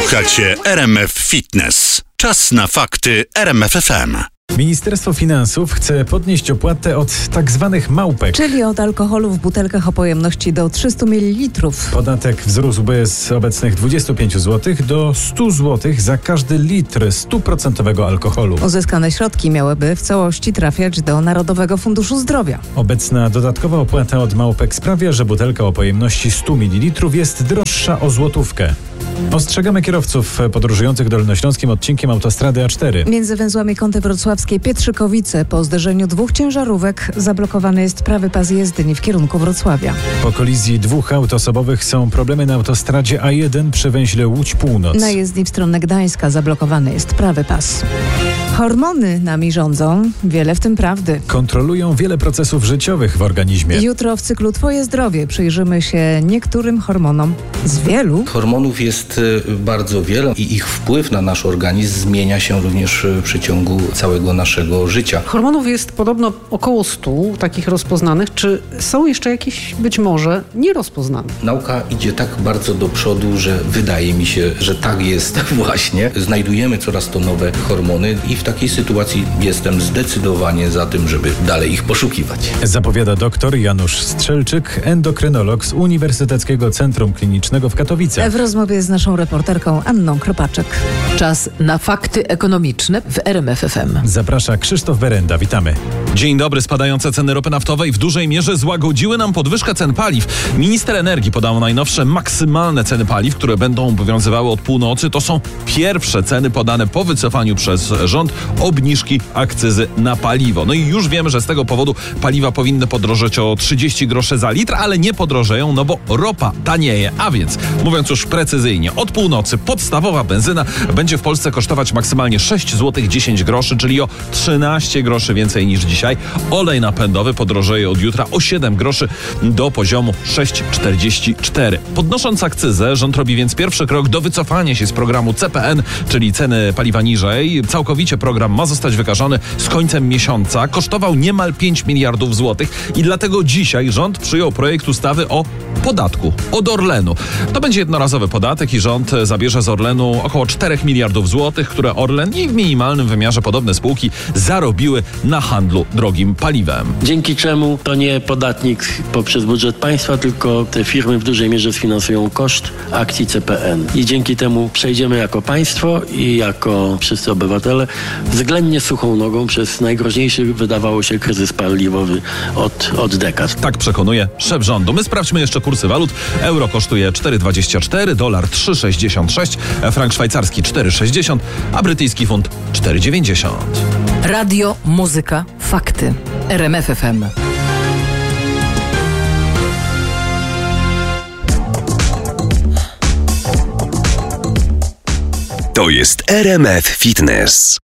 Słuchacie RMF Fitness. Czas na fakty RMF FM. Ministerstwo Finansów chce podnieść opłatę od tak zwanych małpek. Czyli od alkoholu w butelkach o pojemności do 300 ml. Podatek wzrósłby z obecnych 25 zł do 100 zł za każdy litr 100% alkoholu. Uzyskane środki miałyby w całości trafiać do Narodowego Funduszu Zdrowia. Obecna dodatkowa opłata od małpek sprawia, że butelka o pojemności 100 ml jest droższa o złotówkę. Ostrzegamy kierowców podróżujących dolnośląskim odcinkiem autostrady A4. Między węzłami Kąty Wrocławskiej Pietrzykowice po zderzeniu dwóch ciężarówek zablokowany jest prawy pas jezdni w kierunku Wrocławia. Po kolizji dwóch aut osobowych są problemy na autostradzie A1 przy węźle Łódź Północ. Na jezdni w stronę Gdańska zablokowany jest prawy pas. Hormony nami rządzą, wiele w tym prawdy. Kontrolują wiele procesów życiowych w organizmie. Jutro w cyklu Twoje zdrowie przyjrzymy się niektórym hormonom z wielu. Hormonów jest bardzo wiele i ich wpływ na nasz organizm zmienia się również w przeciągu całego naszego życia. Hormonów jest podobno około 100 takich rozpoznanych. Czy są jeszcze jakieś być może nierozpoznane? Nauka idzie tak bardzo do przodu, że wydaje mi się, że tak jest właśnie. Znajdujemy coraz to nowe hormony i w takiej sytuacji jestem zdecydowanie za tym, żeby dalej ich poszukiwać. Zapowiada dr Janusz Strzelczyk, endokrynolog z Uniwersyteckiego Centrum Klinicznego w Katowicach. W rozmowie z naszą reporterką Anną Kropaczek. Czas na fakty ekonomiczne w RMF FM. Zaprasza Krzysztof Berenda. Witamy. Dzień dobry. Spadające ceny ropy naftowej w dużej mierze złagodziły nam podwyżkę cen paliw. Minister energii podał najnowsze maksymalne ceny paliw, które będą obowiązywały od północy. To są pierwsze ceny podane po wycofaniu przez rząd obniżki akcyzy na paliwo. No i już wiemy, że z tego powodu paliwa powinny podrożeć o 30 groszy za litr, ale nie podrożeją, no bo ropa tanieje. A więc, mówiąc już precyzyjnie, od północy podstawowa benzyna będzie w Polsce kosztować maksymalnie 6 zł 10 groszy, czyli o 13 groszy więcej niż dzisiaj. Olej napędowy podrożeje od jutra o 7 groszy do poziomu 6,44. Podnosząc akcyzę, rząd robi więc pierwszy krok do wycofania się z programu CPN, czyli ceny paliwa niżej. Całkowicie program ma zostać wykażony z końcem miesiąca. Kosztował niemal 5 miliardów złotych i dlatego dzisiaj rząd przyjął projekt ustawy o podatku od Orlenu. To będzie jednorazowy podatek i rząd zabierze z Orlenu około 4 miliardów złotych, które Orlen i w minimalnym wymiarze podobne spółki zarobiły na handlu drogim paliwem. Dzięki czemu to nie podatnik poprzez budżet państwa, tylko te firmy w dużej mierze sfinansują koszt akcji CPN. I dzięki temu przejdziemy jako państwo i jako wszyscy obywatele względnie suchą nogą przez najgroźniejszy, wydawało się, kryzys paliwowy od dekad. Tak przekonuje szef rządu. My sprawdźmy jeszcze kursy walut. Euro kosztuje 4,24, dolar 3,66, frank szwajcarski 4,60, a brytyjski funt 4,90. Radio, muzyka, fakty. RMF FM. To jest RMF Fitness.